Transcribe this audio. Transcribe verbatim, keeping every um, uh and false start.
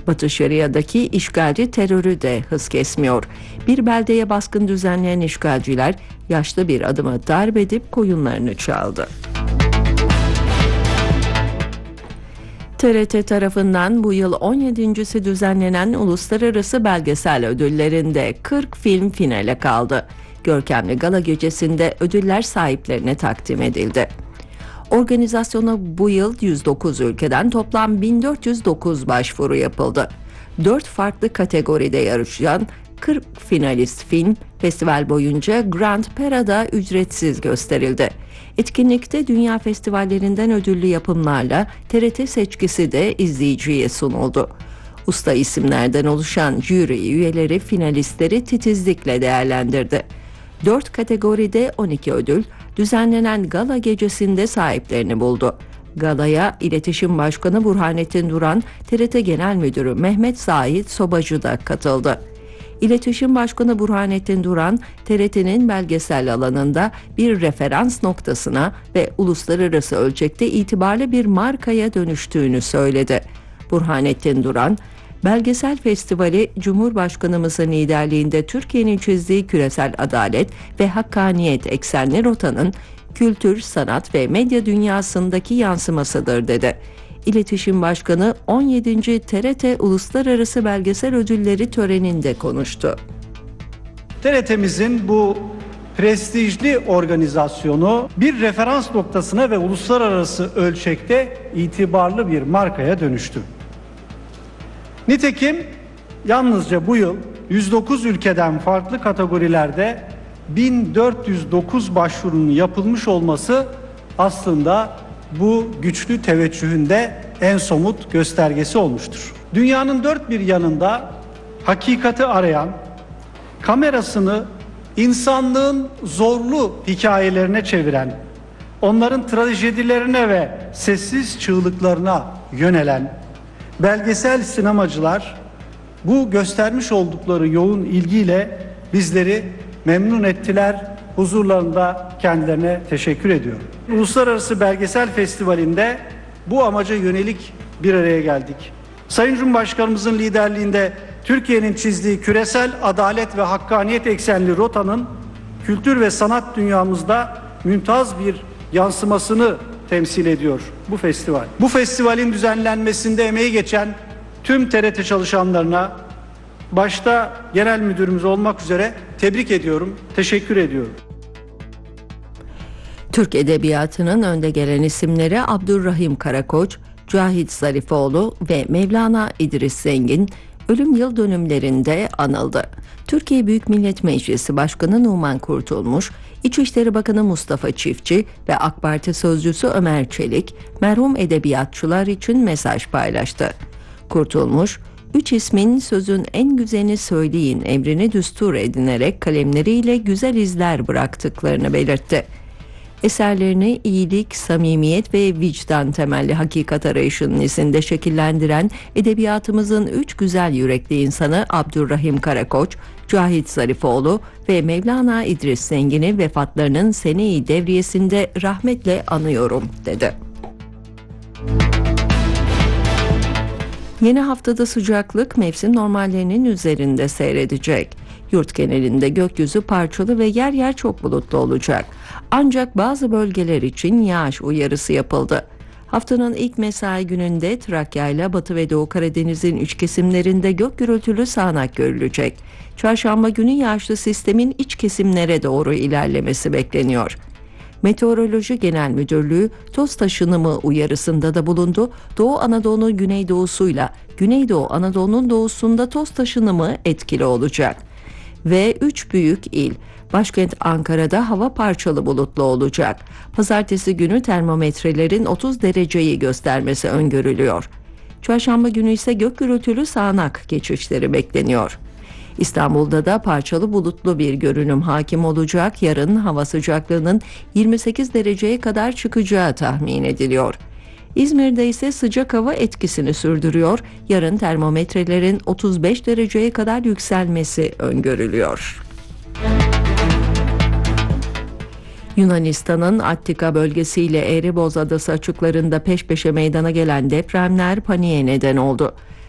Batı Şeria'daki işgalci terörü de hız kesmiyor. Bir beldeye baskın düzenleyen işgalciler yaşlı bir adamı darp edip koyunlarını çaldı. T R T tarafından bu yıl on yedincisi düzenlenen Uluslararası Belgesel Ödülleri'nde kırk film finale kaldı. Görkemli gala gecesinde ödüller sahiplerine takdim edildi. Organizasyona bu yıl yüz dokuz ülkeden toplam bin dört yüz dokuz başvuru yapıldı. dört farklı kategoride yarışan kırk finalist film festival boyunca Grand Prix'da ücretsiz gösterildi. Etkinlikte dünya festivallerinden ödüllü yapımlarla T R T seçkisi de izleyiciye sunuldu. Usta isimlerden oluşan jüri üyeleri finalistleri titizlikle değerlendirdi. dört kategoride on iki ödül düzenlenen gala gecesinde sahiplerini buldu. Galaya İletişim Başkanı Burhanettin Duran, T R T Genel Müdürü Mehmet Zahit Sobacı da katıldı. İletişim Başkanı Burhanettin Duran, T R T'nin belgesel alanında bir referans noktasına ve uluslararası ölçekte itibarlı bir markaya dönüştüğünü söyledi. Burhanettin Duran, Belgesel Festivali Cumhurbaşkanımızın liderliğinde Türkiye'nin çizdiği küresel adalet ve hakkaniyet eksenli rotanın kültür, sanat ve medya dünyasındaki yansımasıdır dedi. İletişim Başkanı on yedinci T R T Uluslararası Belgesel Ödülleri töreninde konuştu. T R T'mizin bu prestijli organizasyonu bir referans noktasına ve uluslararası ölçekte itibarlı bir markaya dönüştü. Nitekim yalnızca bu yıl yüz dokuz ülkeden farklı kategorilerde bin dört yüz dokuz başvurunun yapılmış olması aslında bu güçlü teveccühünde en somut göstergesi olmuştur. Dünyanın dört bir yanında hakikati arayan, kamerasını insanlığın zorlu hikayelerine çeviren, onların trajedilerine ve sessiz çığlıklarına yönelen belgesel sinemacılar bu göstermiş oldukları yoğun ilgiyle bizleri memnun ettiler. Huzurlarında kendilerine teşekkür ediyorum. Uluslararası Belgesel Festivali'nde bu amaca yönelik bir araya geldik. Sayın Cumhurbaşkanımızın liderliğinde Türkiye'nin çizdiği küresel adalet ve hakkaniyet eksenli rotanın kültür ve sanat dünyamızda mümtaz bir yansımasını temsil ediyor bu festival. Bu festivalin düzenlenmesinde emeği geçen tüm T R T çalışanlarına, başta genel müdürümüz olmak üzere tebrik ediyorum, teşekkür ediyorum. Türk Edebiyatı'nın önde gelen isimleri Abdurrahim Karakoç, Cahit Zarifoğlu ve Mevlana İdris Zengin ölüm yıl dönümlerinde anıldı. Türkiye Büyük Millet Meclisi Başkanı Numan Kurtulmuş, İçişleri Bakanı Mustafa Çiftçi ve AK Parti Sözcüsü Ömer Çelik, merhum edebiyatçılar için mesaj paylaştı. Kurtulmuş, üç ismin sözün en güzelini söyleyin emrini düstur edinerek kalemleriyle güzel izler bıraktıklarını belirtti. Eserlerini iyilik, samimiyet ve vicdan temelli hakikat arayışının izinde şekillendiren edebiyatımızın üç güzel yürekli insanı Abdurrahim Karakoç, Cahit Zarifoğlu ve Mevlana İdris Zengin'i vefatlarının sene-i devriyesinde rahmetle anıyorum dedi. Yeni haftada sıcaklık mevsim normallerinin üzerinde seyredecek. Yurt genelinde gökyüzü parçalı ve yer yer çok bulutlu olacak. Ancak bazı bölgeler için yağış uyarısı yapıldı. Haftanın ilk mesai gününde Trakya ile Batı ve Doğu Karadeniz'in iç kesimlerinde gök gürültülü sağanak görülecek. Çarşamba günü yağışlı sistemin iç kesimlere doğru ilerlemesi bekleniyor. Meteoroloji Genel Müdürlüğü toz taşınımı uyarısında da bulundu. Doğu Anadolu güneydoğusuyla Güneydoğu Anadolu'nun doğusunda toz taşınımı etkili olacak. Ve üç büyük il, başkent Ankara'da hava parçalı bulutlu olacak. Pazartesi günü termometrelerin otuz dereceyi göstermesi öngörülüyor. Çarşamba günü ise gök gürültülü sağanak geçişleri bekleniyor. İstanbul'da da parçalı bulutlu bir görünüm hakim olacak. Yarın hava sıcaklığının yirmi sekiz dereceye kadar çıkacağı tahmin ediliyor. İzmir'de ise sıcak hava etkisini sürdürüyor. Yarın termometrelerin otuz beş dereceye kadar yükselmesi öngörülüyor. Yunanistan'ın Attika bölgesiyle Eriboz Adası açıklarında peş peşe meydana gelen depremler paniğe neden oldu.